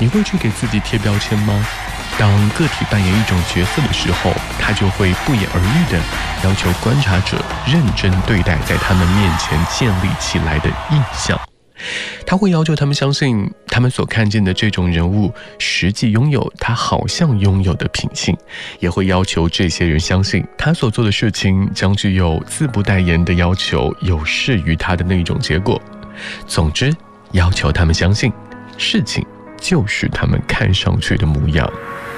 你会去给自己贴标签吗？当个体扮演一种角色的时候，他就会不言而喻地要求观察者认真对待在他们面前建立起来的印象。他会要求他们相信他们所看见的这种人物实际拥有他好像拥有的品性，也会要求这些人相信他所做的事情将具有自不待言的要求有事于他的那种结果。总之，要求他们相信事情就是他们看上去的模样。